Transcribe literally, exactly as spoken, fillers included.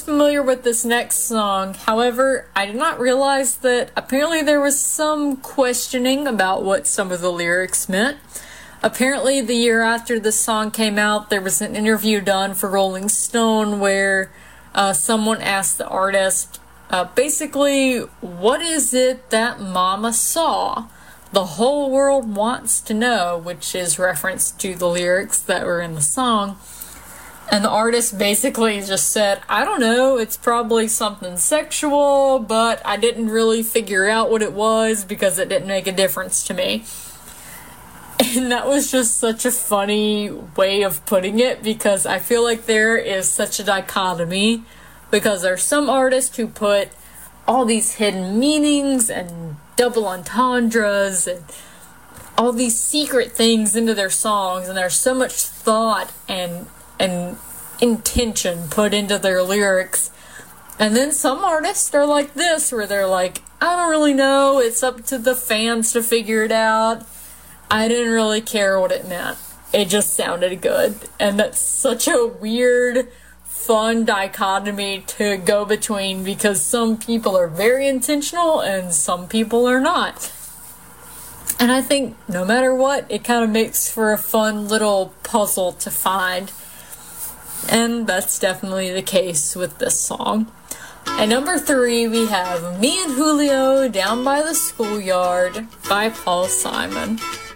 familiar with this next song. However, I did not realize that apparently there was some questioning about what some of the lyrics meant. Apparently, the year after this song came out, there was an interview done for Rolling Stone where uh, someone asked the artist, uh, basically, what is it that Mama saw? The whole world wants to know, which is reference to the lyrics that were in the song. And the artist basically just said, I don't know, it's probably something sexual, but I didn't really figure out what it was because it didn't make a difference to me. And that was just such a funny way of putting it, because I feel like there is such a dichotomy, because there's some artists who put all these hidden meanings and double entendres and all these secret things into their songs, and there's so much thought and and intention put into their lyrics. And then some artists are like this, where they're like, I don't really know, it's up to the fans to figure it out. I didn't really care what it meant. It just sounded good. And that's such a weird, fun dichotomy to go between, because some people are very intentional and some people are not. And I think no matter what, it kind of makes for a fun little puzzle to find. And that's definitely the case with this song. At number three, we have Me and Julio, Down by the Schoolyard by Paul Simon.